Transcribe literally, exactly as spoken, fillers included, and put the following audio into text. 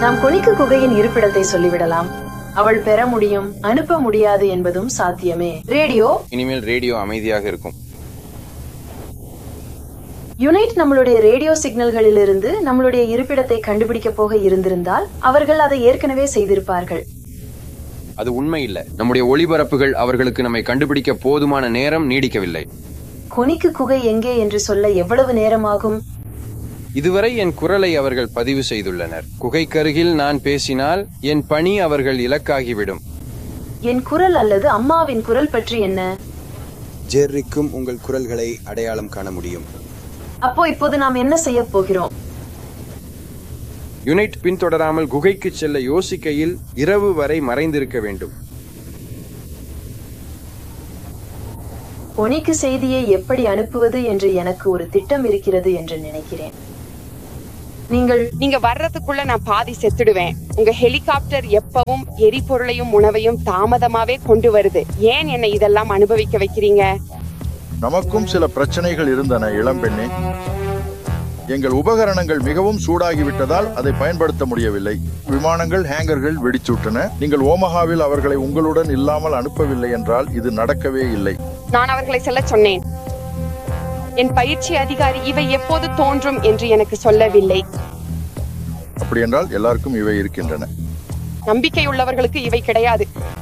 நாம் கொனிக்கு குகையின் இருப்பிடத்தை சொல்லிவிடலாம். அவள் பெற முடியும், அனுப்ப முடியாது என்பதும் சாத்தியமே. ரேடியோ இனிமேல் ரேடியோ அமைதியாக இருக்கும். யுனைட் நம்மளுடைய ரேடியோ சிக்னல்களிலிருந்து நம்மளுடைய இருப்பிடத்தை கண்டுபிடிக்க போக இருந்திருந்தால் அவர்கள் அதை ஏற்கனவே செய்திருப்பார்கள். அது உண்மை இல்ல. நம்முடைய ஒளிபரப்புகள் அவர்களுக்கு நம்மை கண்டுபிடிக்க போதுமான நேரம் நீடிக்கவில்லை. கொனிக்கு குகை எங்கே என்று சொல்ல எவ்வளவு நேரமாகும்? இதுவரை என் குரலை அவர்கள் பதிவு செய்துள்ளனர். குகைக்கருகில் நான் பேசினால் என் பணி அவர்கள் இலக்காகிவிடும். என் குரல் அல்லது அம்மாவின் குரல் பற்றி என்ன? ஜெர்ரிக்கும் உங்கள் குரல்களை அடையாளம் காண முடியும். அப்போ இப்போது நாம் என்ன செய்ய போகிறோம்? யுனைட் பின்தொடராமல் குகைக்கு செல்ல யோசிக்கையில் இரவு வரை மறைந்திருக்க வேண்டும். கொனிக்கு செய்தியை எப்படி அனுப்புவது என்று எனக்கு ஒரு திட்டம் இருக்கிறது என்று நினைக்கிறேன். நீங்கள் நீங்க வர்றதுக்குள்ள நான் பாதி செத்துடுவேன். உங்க ஹெலிகாப்டர் எப்பவும் எரிபொருளையும் உணவையும் தாமதமாவே கொண்டு வருது. ஏன் என்னை இதெல்லாம் அனுபவிக்க வைக்கிறீங்க? நமக்கும் சில பிரச்சனைகள் இருந்தன இளம்பெண்ணே. எங்கள் உபகரணங்கள் மிகவும் சூடாகிவிட்டதால் அதை பயன்படுத்த முடியவில்லை. விமானங்கள் ஹேங்கர்கள் வெடிச்சுட்டன. நீங்கள் ஓமஹாவில் அவர்களை உங்களுடன் இல்லாமல் அனுப்பவில்லை என்றால் இது நடக்கவே இல்லை. நான் அவர்களை செல்ல சொன்னேன். என் பயிற்சி அதிகாரி இவை எப்போது தோன்றும் என்று எனக்கு சொல்லவில்லை. அப்படி என்றால் எல்லாருக்கும் இவை இருக்கின்றன. நம்பிக்கை உள்ளவர்களுக்கு இவை கிடையாது.